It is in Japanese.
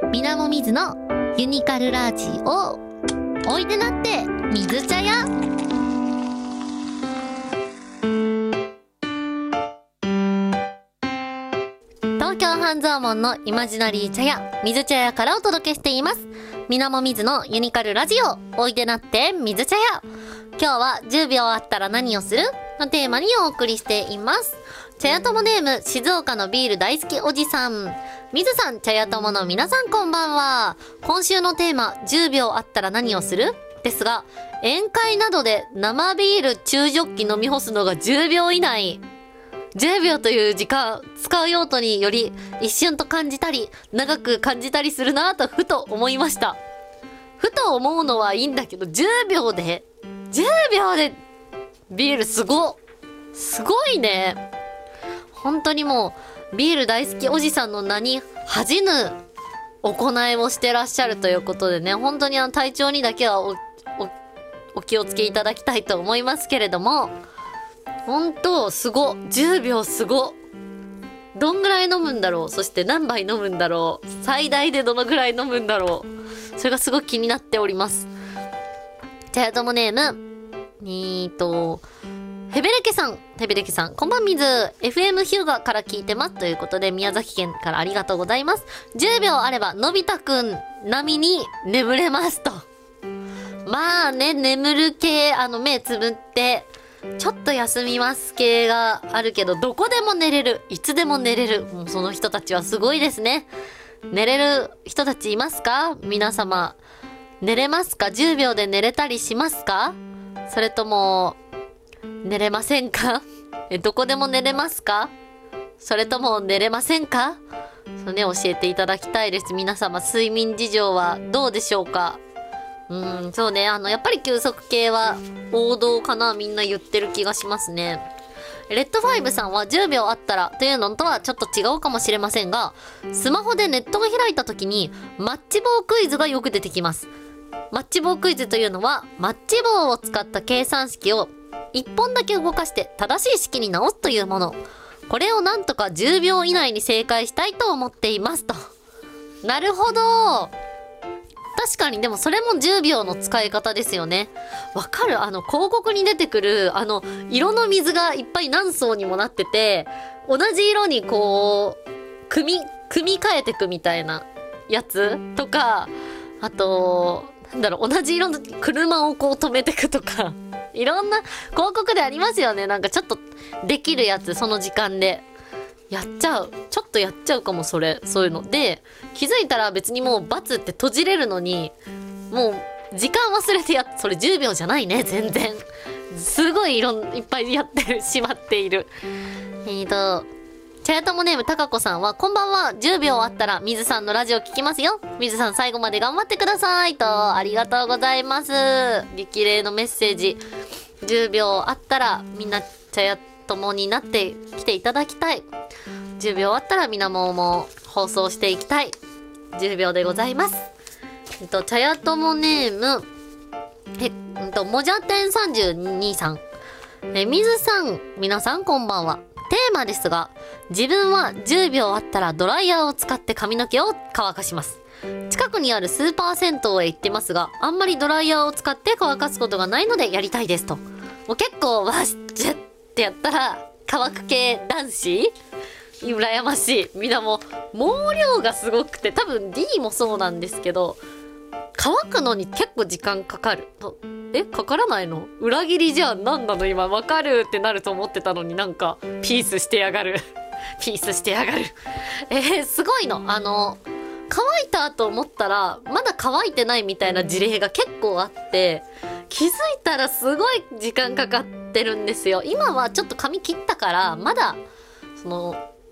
みなもみずのユニカルラジオ。おいでなって水茶屋。東京半蔵門のイマジナリー茶屋水茶屋からお届けしています。みなもみずのユニカルラジオ。おいでなって水茶屋。今日は10秒あったら何をするのテーマにお送りしています。茶屋友ネーム静岡のビール大好きおじさん。水さん、茶屋友の皆さんこんばんは。今週のテーマ10秒あったら何をするですが、宴会などで生ビール中ジョッキ飲み干すのが10秒以内。10秒という時間使う用途により一瞬と感じたり長く感じたりするなぁとふと思いました。ふと思うのはいいんだけど、10秒でビールすごいね。本当にもうビール大好きおじさんの名に恥じぬ行いをしてらっしゃるということでね、本当に体調にだけはお気をつけいただきたいと思いますけれども、本当すご、10秒すご。どんぐらい飲むんだろう、そして何杯飲むんだろう、最大でどのぐらい飲むんだろう、それがすごく気になっております。茶屋友ネームヘベレケさん、こんばんみず。FM ヒューガから聞いてます。ということで、宮崎県からありがとうございます。10秒あれば、のび太くん並みに眠れますと。まあね、眠る系、目つぶって、ちょっと休みます系があるけど、どこでも寝れる。いつでも寝れる。もうその人たちはすごいですね。寝れる人たちいますか？皆様。寝れますか？ 10 秒で寝れたりしますか？それとも、寝れませんか？どこでも寝れますか？それとも寝れませんか？そうね、教えていただきたいです。皆様、睡眠事情はどうでしょうか？そうね、やっぱり休息系は王道かな、みんな言ってる気がしますね。レッドファイブさんは10秒あったらというのとはちょっと違うかもしれませんが、スマホでネットを開いた時にマッチ棒クイズがよく出てきます。マッチ棒クイズというのは、マッチ棒を使った計算式を1本だけ動かして正しい式に直すというもの。これをなんとか10秒以内に正解したいと思っていますと。なるほど。確かに、でもそれも10秒の使い方ですよね。わかる？広告に出てくる、色の水がいっぱい何層にもなってて、同じ色にこう、組み替えてくみたいなやつとか、あと、同じ色の車をこう止めてくとか、いろんな広告でありますよね。なんかちょっとできるやつ、その時間で。ちょっとやっちゃうかも、そういうの。で、気づいたら別にもうバツって閉じれるのに、もう時間忘れてそれ10秒じゃないね、全然。すごいいっぱいやってしまっている。茶屋友ネームたかこさんは、こんばんは。10秒あったら水さんのラジオ聞きますよ。水さん最後まで頑張ってくださいと、ありがとうございます。激励のメッセージ。10秒あったらみんな茶屋友になって来ていただきたい。10秒あったらみなも放送していきたい。10秒でございます。茶屋友ネームもじゃてん32さん。水さん、皆さんこんばんは。テーマですが、自分は10秒あったらドライヤーを使って髪の毛を乾かします。近くにあるスーパー銭湯へ行ってますが、あんまりドライヤーを使って乾かすことがないのでやりたいですと。もう結構わっジュッってやったら乾く系男子羨ましい。みんなもう毛量がすごくて、多分 D もそうなんですけど、乾くのに結構時間かかる。かからないの？裏切りじゃん。なんなの今。わかるってなると思ってたのに、なんかピースしてやがる。ピースしてやがる。すごいの。乾いたと思ったらまだ乾いてないみたいな事例が結構あって、気づいたらすごい時間かかってるんですよ。今はちょっと髪切ったからまだ